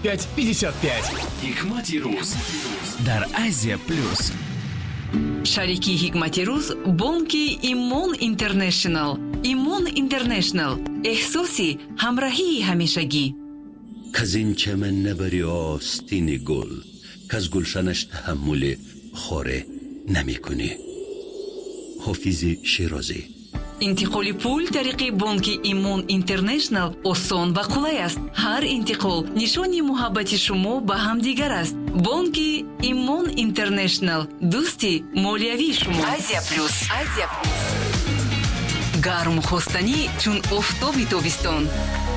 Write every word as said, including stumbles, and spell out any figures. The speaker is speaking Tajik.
пять пятьдесят пять. ҳикмати рӯз дар Азия плюс. шарики ҳикмати рӯз бонки Имон Интернешнл. Имон Интернешнл эҳсоси ҳамроҳии ҳамешагӣ. کزین چمن نبری آستین گل کز گلشنش تحمل خوره نمی کنی. حافظ شیرازی. интиқоли пул тариқи бонки Имон Интернешнл осон ва қулай аст. ҳар интиқол нишони муҳаббати шумо ба ҳамдигар аст. бонки Имон Интернешнл дӯсти молиявии шумо. Азия плюс. Азия плюс. гарм хостанӣ чун офтоби тобистон.